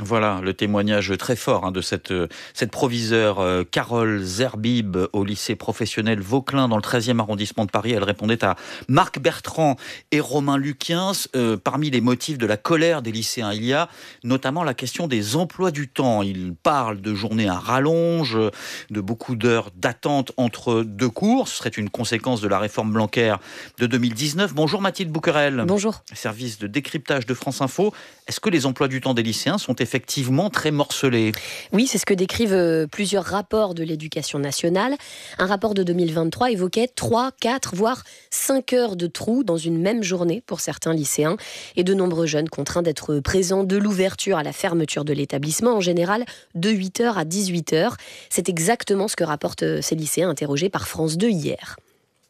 Voilà, le témoignage très fort de cette proviseure Carole Zerbib au lycée professionnel Vauquelin dans le 13e arrondissement de Paris. Elle répondait à Marc Bertrand et Romain Luquiens. Parmi les motifs de la colère des lycéens, il y a notamment la question des emplois du temps. Ils parlent de journées à rallonge, de beaucoup d'heures d'attente entre deux cours. Ce serait une conséquence de la réforme Blanquer de 2019. Bonjour Mathilde Bouquerel. Bonjour. Service de décryptage de France Info. Est-ce que les emplois du temps des lycéens sont effectivement très morcelés? Oui, c'est ce que décrivent plusieurs rapports de l'éducation nationale. Un rapport de 2023 évoquait 3, 4, voire 5 heures de trou dans une même journée pour certains lycéens et de nombreux jeunes contraints d'être présents de l'ouverture à la fermeture de l'établissement, en général de 8h à 18h. C'est exactement ce que rapportent ces lycéens interrogés par France 2 hier.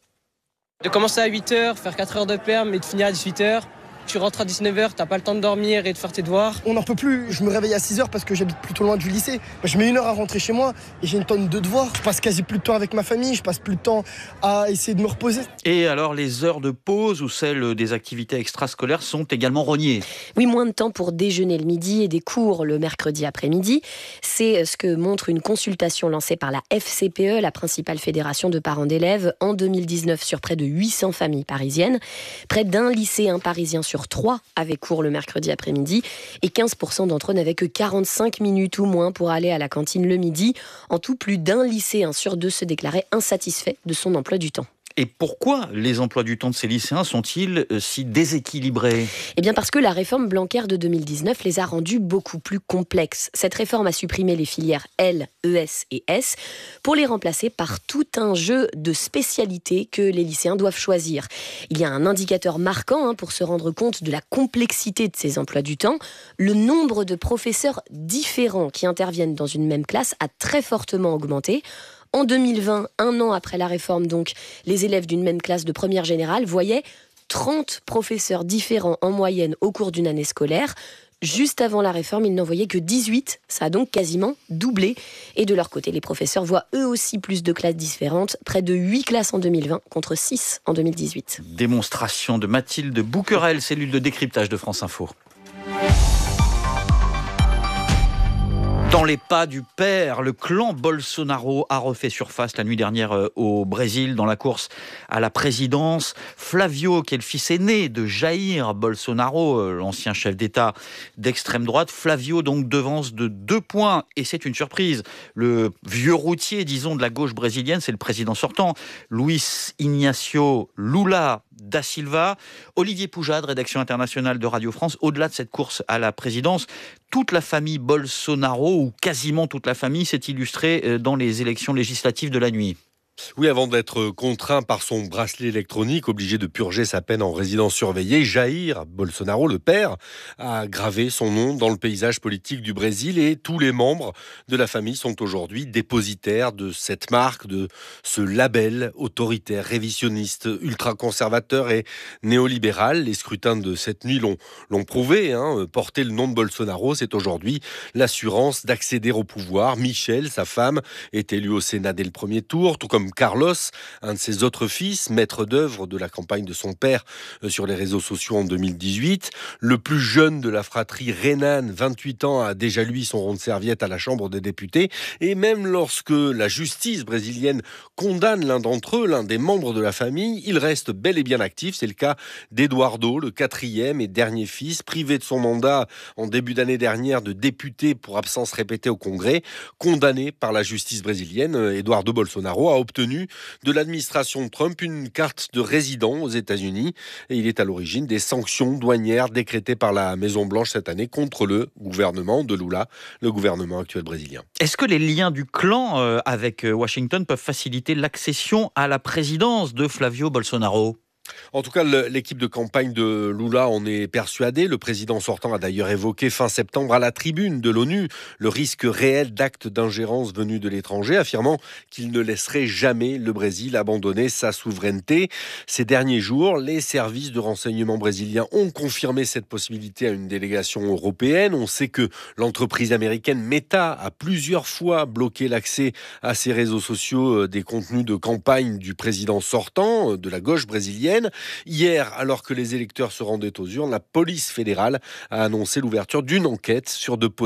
De commencer à 8h, faire 4 heures de perm et de finir à 18h. Tu rentres à 19h, t'as pas le temps de dormir et de faire tes devoirs. On n'en peut plus, je me réveille à 6h parce que j'habite plutôt loin du lycée. Je mets 1 heure à rentrer chez moi et j'ai une tonne de devoirs. Je passe quasi plus de temps avec ma famille, je passe plus de temps à essayer de me reposer. Et alors les heures de pause ou celles des activités extrascolaires sont également rognées? Oui, moins de temps pour déjeuner le midi et des cours le mercredi après-midi. C'est ce que montre une consultation lancée par la FCPE, la principale fédération de parents d'élèves, en 2019 sur près de 800 familles parisiennes. Près d'un lycéen parisien sur 3 avaient cours le mercredi après-midi et 15% d'entre eux n'avaient que 45 minutes ou moins pour aller à la cantine le midi. En tout, plus d'un lycéen sur 2 se déclarait insatisfait de son emploi du temps. Et pourquoi les emplois du temps de ces lycéens sont-ils si déséquilibrés? Eh bien parce que la réforme Blanquer de 2019 les a rendus beaucoup plus complexes. Cette réforme a supprimé les filières L, ES et S pour les remplacer par tout un jeu de spécialités que les lycéens doivent choisir. Il y a un indicateur marquant pour se rendre compte de la complexité de ces emplois du temps. Le nombre de professeurs différents qui interviennent dans une même classe a très fortement augmenté. En 2020, 1 an après la réforme, donc, les élèves d'une même classe de première générale voyaient 30 professeurs différents en moyenne au cours d'une année scolaire. Juste avant la réforme, ils n'en voyaient que 18. Ça a donc quasiment doublé. Et de leur côté, les professeurs voient eux aussi plus de classes différentes. Près de 8 classes en 2020 contre 6 en 2018. Démonstration de Mathilde Bouquerel, cellule de décryptage de France Info. Dans les pas du père, le clan Bolsonaro a refait surface la nuit dernière au Brésil dans la course à la présidence. Flavio, qui est le fils aîné de Jair Bolsonaro, l'ancien chef d'État d'extrême droite. Flavio donc devance de 2 points et c'est une surprise. Le vieux routier, disons, de la gauche brésilienne, c'est le président sortant, Luiz Inácio Lula da Silva. Olivier Poujade, rédaction internationale de Radio France. Au-delà de cette course à la présidence, toute la famille Bolsonaro, ou quasiment toute la famille, s'est illustrée dans les élections législatives de la nuit. Oui, avant d'être contraint par son bracelet électronique, obligé de purger sa peine en résidence surveillée, Jair Bolsonaro, le père, a gravé son nom dans le paysage politique du Brésil et tous les membres de la famille sont aujourd'hui dépositaires de cette marque, de ce label autoritaire, révisionniste, ultra-conservateur et néolibéral. Les scrutins de cette nuit l'ont prouvé. Porter le nom de Bolsonaro, c'est aujourd'hui l'assurance d'accéder au pouvoir. Michel, sa femme, est élu au Sénat dès le premier tour, tout comme Carlos, un de ses autres fils, maître d'œuvre de la campagne de son père sur les réseaux sociaux en 2018. Le plus jeune de la fratrie, Renan, 28 ans, a déjà lui son rond de serviette à la Chambre des députés. Et même lorsque la justice brésilienne condamne l'un d'entre eux, l'un des membres de la famille, il reste bel et bien actif. C'est le cas d'Eduardo, le 4e et dernier fils, privé de son mandat en début d'année dernière de député pour absence répétée au Congrès. Condamné par la justice brésilienne, Eduardo Bolsonaro a obtenu de l'administration Trump une carte de résident aux États-Unis et il est à l'origine des sanctions douanières décrétées par la Maison-Blanche cette année contre le gouvernement de Lula, le gouvernement actuel brésilien. Est-ce que les liens du clan avec Washington peuvent faciliter l'accession à la présidence de Flavio Bolsonaro ? En tout cas, l'équipe de campagne de Lula en est persuadée. Le président sortant a d'ailleurs évoqué fin septembre à la tribune de l'ONU le risque réel d'actes d'ingérence venus de l'étranger, affirmant qu'il ne laisserait jamais le Brésil abandonner sa souveraineté. Ces derniers jours, les services de renseignement brésiliens ont confirmé cette possibilité à une délégation européenne. On sait que l'entreprise américaine Meta a plusieurs fois bloqué l'accès à ses réseaux sociaux des contenus de campagne du président sortant, de la gauche brésilienne. Hier, alors que les électeurs se rendaient aux urnes, la police fédérale a annoncé l'ouverture d'une enquête sur de